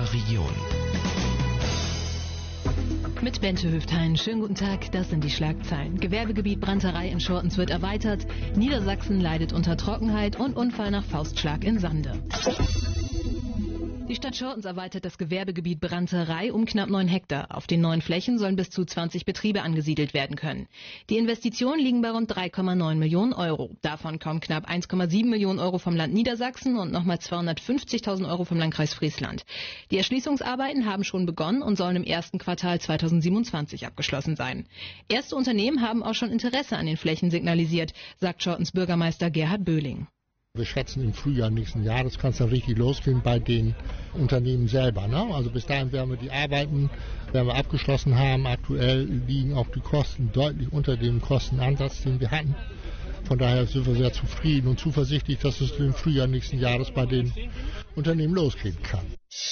unserer Region. Mit Bente Höftein. Schönen guten Tag, das sind die Schlagzeilen. Gewerbegebiet Brandterei in Schortens wird erweitert. Niedersachsen leidet unter Trockenheit und Unfall nach Faustschlag in Sande. Die Stadt Schortens erweitert das Gewerbegebiet Brandterei um knapp 9 Hektar. Auf den neuen Flächen sollen bis zu 20 Betriebe angesiedelt werden können. Die Investitionen liegen bei rund 3,9 Millionen Euro. Davon kommen knapp 1,7 Millionen Euro vom Land Niedersachsen und nochmal 250.000 Euro vom Landkreis Friesland. Die Erschließungsarbeiten haben schon begonnen und sollen im ersten Quartal 2027 abgeschlossen sein. Erste Unternehmen haben auch schon Interesse an den Flächen signalisiert, sagt Schortens Bürgermeister Gerhard Böhling. Wir schätzen im Frühjahr nächsten Jahres kann es dann richtig losgehen bei den Unternehmen selber. Ne? Also bis dahin werden wir die Arbeiten abgeschlossen haben. Aktuell liegen auch die Kosten deutlich unter dem Kostenansatz, den wir hatten. Von daher sind wir sehr zufrieden und zuversichtlich, dass es im Frühjahr nächsten Jahres bei den Unternehmen losgehen kann.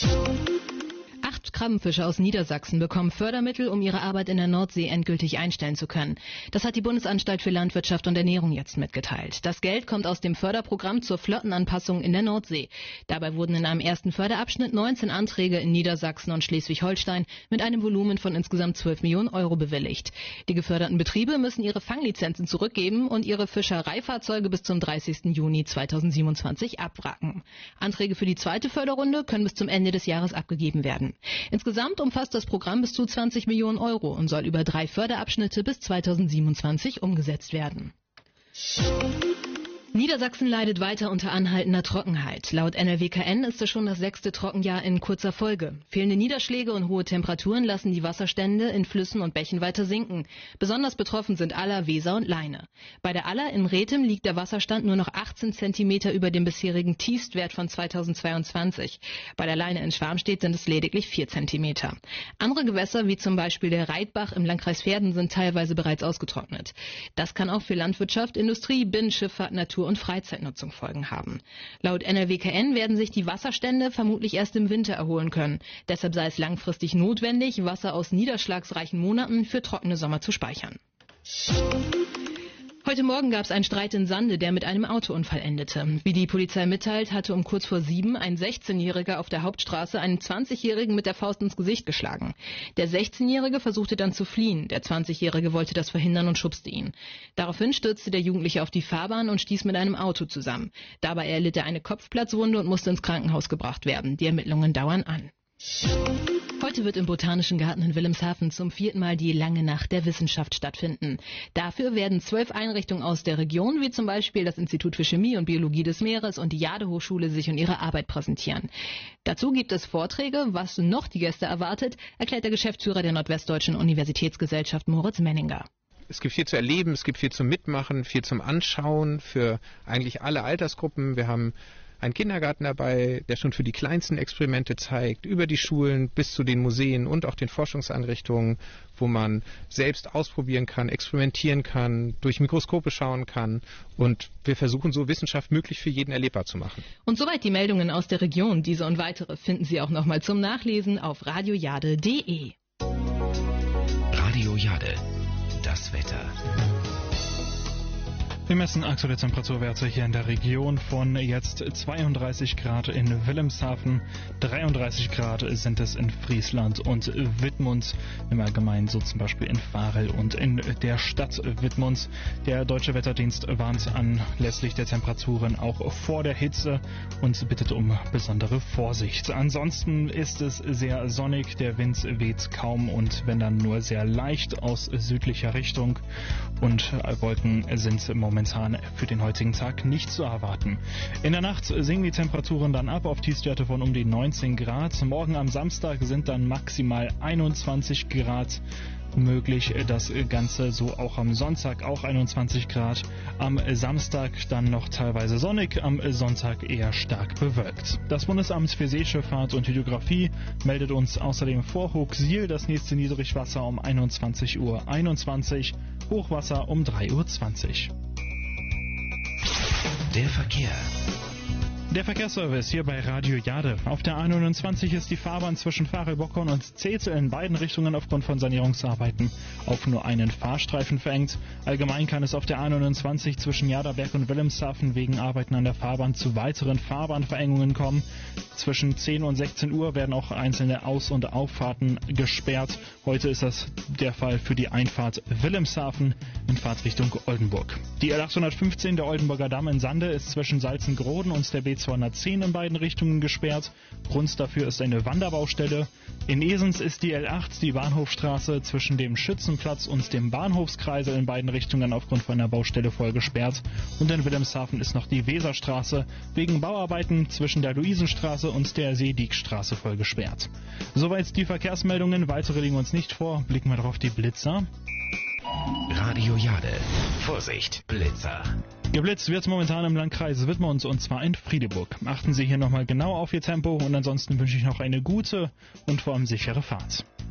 8 Krabbenfischer aus Niedersachsen bekommen Fördermittel, um ihre Arbeit in der Nordsee endgültig einstellen zu können. Das hat die Bundesanstalt für Landwirtschaft und Ernährung jetzt mitgeteilt. Das Geld kommt aus dem Förderprogramm zur Flottenanpassung in der Nordsee. Dabei wurden in einem ersten Förderabschnitt 19 Anträge in Niedersachsen und Schleswig-Holstein mit einem Volumen von insgesamt 12 Millionen Euro bewilligt. Die geförderten Betriebe müssen ihre Fanglizenzen zurückgeben und ihre Fischereifahrzeuge bis zum 30. Juni 2027 abwracken. Anträge für die zweite Förderrunde können bis zum Ende des Jahres abgegeben werden. Insgesamt umfasst das Programm bis zu 20 Millionen Euro und soll über 3 Förderabschnitte bis 2027 umgesetzt werden. Niedersachsen leidet weiter unter anhaltender Trockenheit. Laut NRWKN ist es schon das 6. Trockenjahr in kurzer Folge. Fehlende Niederschläge und hohe Temperaturen lassen die Wasserstände in Flüssen und Bächen weiter sinken. Besonders betroffen sind Aller, Weser und Leine. Bei der Aller in Rethem liegt der Wasserstand nur noch 18 Zentimeter über dem bisherigen Tiefstwert von 2022. Bei der Leine in Schwarmstedt sind es lediglich 4 Zentimeter. Andere Gewässer, wie zum Beispiel der Reitbach im Landkreis Verden, sind teilweise bereits ausgetrocknet. Das kann auch für Landwirtschaft, Industrie, Binnenschifffahrt, Natur und Freizeitnutzung Folgen haben. Laut NRWKN werden sich die Wasserstände vermutlich erst im Winter erholen können. Deshalb sei es langfristig notwendig, Wasser aus niederschlagsreichen Monaten für trockene Sommer zu speichern. Heute Morgen gab es einen Streit in Sande, der mit einem Autounfall endete. Wie die Polizei mitteilt, hatte um kurz vor 7 ein 16-Jähriger auf der Hauptstraße einen 20-Jährigen mit der Faust ins Gesicht geschlagen. Der 16-Jährige versuchte dann zu fliehen. Der 20-Jährige wollte das verhindern und schubste ihn. Daraufhin stürzte der Jugendliche auf die Fahrbahn und stieß mit einem Auto zusammen. Dabei erlitt er eine Kopfplatzwunde und musste ins Krankenhaus gebracht werden. Die Ermittlungen dauern an. Heute wird im Botanischen Garten in Wilhelmshaven zum 4. Mal die Lange Nacht der Wissenschaft stattfinden. Dafür werden 12 Einrichtungen aus der Region, wie zum Beispiel das Institut für Chemie und Biologie des Meeres und die Jade-Hochschule, sich und ihre Arbeit präsentieren. Dazu gibt es Vorträge. Was noch die Gäste erwartet, erklärt der Geschäftsführer der Nordwestdeutschen Universitätsgesellschaft Moritz Menninger. Es gibt viel zu erleben, es gibt viel zum Mitmachen, viel zum Anschauen für eigentlich alle Altersgruppen. Wir haben einen Kindergarten dabei, der schon für die kleinsten Experimente zeigt, über die Schulen bis zu den Museen und auch den Forschungseinrichtungen, wo man selbst ausprobieren kann, experimentieren kann, durch Mikroskope schauen kann. Und wir versuchen so Wissenschaft möglich für jeden erlebbar zu machen. Und soweit die Meldungen aus der Region. Diese und weitere finden Sie auch nochmal zum Nachlesen auf radiojade.de. Radio Jade, das Wetter. Wir messen aktuelle Temperaturwerte hier in der Region von jetzt 32 Grad in Wilhelmshaven, 33 Grad sind es in Friesland und Wittmund, im Allgemeinen so zum Beispiel in Varel und in der Stadt Wittmund. Der Deutsche Wetterdienst warnt anlässlich der Temperaturen auch vor der Hitze und bittet um besondere Vorsicht. Ansonsten ist es sehr sonnig, der Wind weht kaum und wenn dann nur sehr leicht aus südlicher Richtung und Wolken sind momentan für den heutigen Tag nicht zu erwarten. In der Nacht sinken die Temperaturen dann ab auf Tiefstwerte von um die 19 Grad. Morgen am Samstag sind dann maximal 21 Grad möglich. Das Ganze so auch am Sonntag, auch 21 Grad. Am Samstag dann noch teilweise sonnig, am Sonntag eher stark bewölkt. Das Bundesamt für Seeschifffahrt und Hydrographie meldet uns außerdem vor Hochsiel das nächste Niedrigwasser um 21:21 Uhr, Hochwasser um 3:20 Uhr. Der Verkehr. Der Verkehrsservice hier bei Radio Jade. Auf der A29 ist die Fahrbahn zwischen Farel-Bockhorn und Zezel in beiden Richtungen aufgrund von Sanierungsarbeiten auf nur einen Fahrstreifen verengt. Allgemein kann es auf der A29 zwischen Jaderberg und Wilhelmshaven wegen Arbeiten an der Fahrbahn zu weiteren Fahrbahnverengungen kommen. Zwischen 10 und 16 Uhr werden auch einzelne Aus- und Auffahrten gesperrt. Heute ist das der Fall für die Einfahrt Wilhelmshaven in Fahrtrichtung Oldenburg. Die L815 der Oldenburger Damm in Sande ist zwischen Salzengroden und der B210 in beiden Richtungen gesperrt. Grund dafür ist eine Wanderbaustelle. In Esens ist die L8, die Bahnhofstraße, zwischen dem Schützenplatz und dem Bahnhofskreisel in beiden Richtungen aufgrund von einer Baustelle voll gesperrt. Und in Wilhelmshaven ist noch die Weserstraße wegen Bauarbeiten zwischen der Luisenstraße und der Seediekstraße voll gesperrt. Soweit die Verkehrsmeldungen. Weitere liegen uns nicht vor. Blicken wir drauf die Blitzer. Radio Jade. Vorsicht, Blitzer. Geblitzt wird momentan im Landkreis Wittmund und zwar in Friedeburg. Achten Sie hier nochmal genau auf Ihr Tempo und ansonsten wünsche ich noch eine gute und vor allem sichere Fahrt.